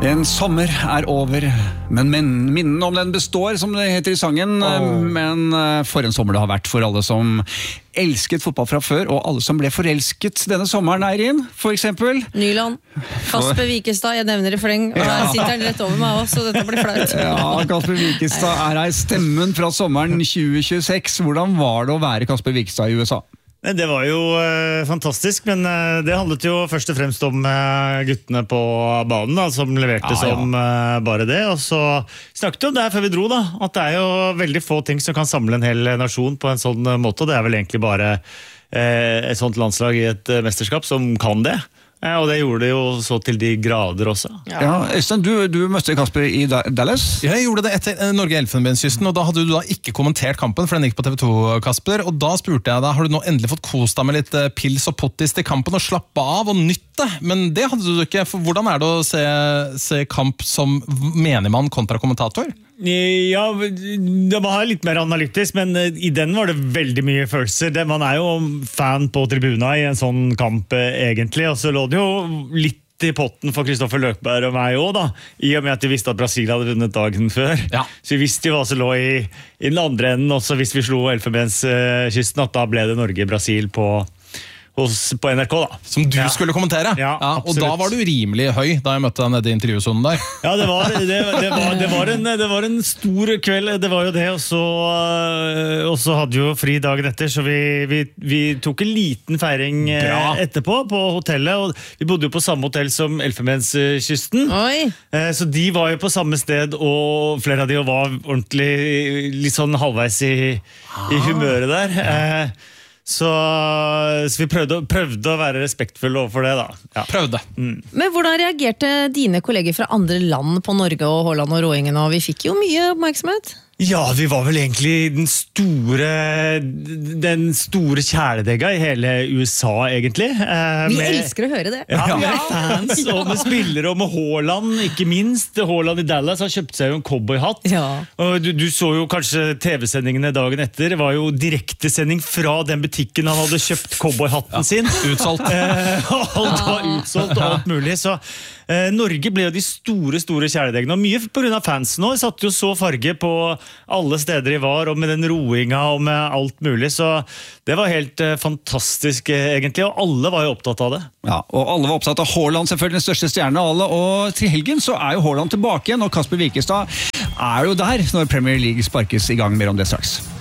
En sommer over, men minnen om den består, som det heter i sangen. Men for en sommer det har vært for alle som elsket fotball fra før, og alle som ble forelsket denne sommeren, Eirin, for eksempel. Nyland, Kasper Wikestad, jeg nevner i fleng, og her sitter han rett over meg også, så dette blir flaut. Ja, Kasper Wikestad her, stemmen fra sommeren 2026. Hvordan var det å være Kasper Wikestad i USA? Det var jo fantastisk, men det handlet jo først og fremst om guttene på banen da, som leverte som bare det. Og så snakket vi om det her før vi dro, da, at det er jo veldig få ting som kan samle en hel nasjon på en sånn måte, og det er vel egentlig bare et sånt landslag i et mesterskap som kan det. Og det gjorde det jo så til de grader også. Ja, Øystein, du møtte Kasper i Dallas? Jeg gjorde det etter Norge-Elfenbenskysten, og da hadde du da ikke kommentert kampen, for den gikk på TV 2, Kasper, og da spurte jeg deg, har du nå endelig fått kost deg med litt pils og pottis til kampen, og slappe av og nytt det? Men det hadde du ikke, for hvordan er det å se kamp som menigmann kontra kommentator? Ja, det var litt mer analytisk, men i den var det veldig mye følelser. Man er jo fan på tribuna i en sånn kamp egentlig, og så lå det jo litt i potten for Kristoffer Løkberg og meg også da, i og med at de visste at Brasil hadde vunnet dagen før. Ja. Så vi visste jo hva som lå i den andre enden, også hvis vi slo Elfenbenskysten, at da ble det Norge-Brasil på NRK da. Som du skulle kommentere? Ja, og da var du rimelig høy da jeg møtte deg nede i intervjusonen der. Ja, det var en stor kveld, det var jo det, og så hadde jo fri dagen etter, så vi tok en liten feiring etterpå på hotellet, og vi bodde jo på samme hotell som Elfenbenskysten. Så de var jo på samme sted, og flere av de var ordentlig litt sånn halvveis i humøret der. Så vi prøvde å være respektfulle overfor det da. Ja. Prøvde. Men hvordan reagerte dine kolleger fra andre land på Norge og Haaland og Roingen, og vi fikk jo mye oppmerksomhet? Ja, vi var vel egentlig den store kjæledegga i hele USA, egentlig. Vi elsker å høre det. Ja, med fans og med spillere, og med Haaland, ikke minst. Haaland i Dallas har kjøpt seg jo en cowboyhatt. Ja. Og du så jo kanskje TV-sendingene dagen etter. Det var jo direktesending fra den butikken han hadde kjøpt cowboyhatten sin. Utsolgt. Alt var utsolgt og alt mulig, så Norge ble jo de store kjæledeggene, og mye på grunn av fansen nå. Satt jo så farge på alle steder de var, og med den roinga og med alt mulig, så det var helt fantastisk egentlig, og alle var jo opptatt av det. Ja, og alle var opptatt av Haaland, selvfølgelig den største stjernen av alle, og til helgen så er jo Haaland tilbake igjen, og Kasper Wikestad er jo der når Premier League sparkes i gang. Mer om det straks.